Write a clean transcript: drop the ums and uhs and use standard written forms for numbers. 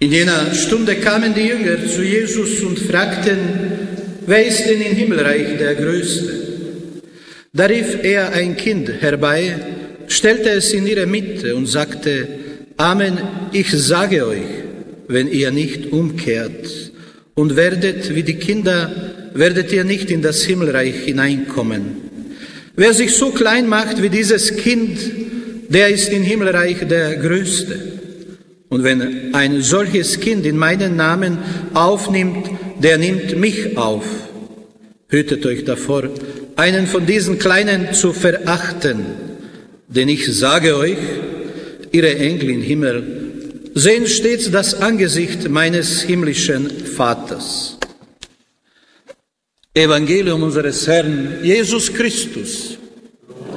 In jener Stunde kamen die Jünger zu Jesus und fragten, wer ist denn im Himmelreich der Größte? Da rief er ein Kind herbei, stellte es in ihre Mitte und sagte, Amen, ich sage euch, wenn ihr nicht umkehrt und werdet wie die Kinder, werdet ihr nicht in das Himmelreich hineinkommen. Wer sich so klein macht wie dieses Kind, der ist im Himmelreich der Größte. Und wenn ein solches Kind in meinen Namen aufnimmt, der nimmt mich auf. Hütet euch davor, einen von diesen Kleinen zu verachten, denn ich sage euch, ihre Engel im Himmel sehen stets das Angesicht meines himmlischen Vaters. Evangelium unseres Herrn Jesus Christus.